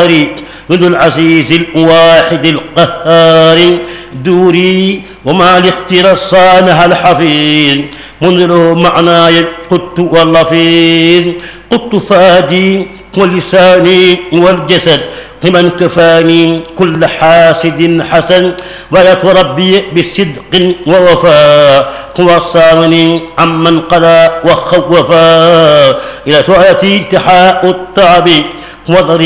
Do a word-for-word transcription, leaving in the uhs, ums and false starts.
شريك من العزيز الواحد القهار دوري وما لاختر الصانع الحفيظ منذر معناي قدت واللفيظ قدت فادي ولساني والجسد لمن كفاني كل حاسد حسن ويت ربي بصدق ووفاء وصامني عمن قضى وخوفا إلى سؤالتي انتحاء التعب وضري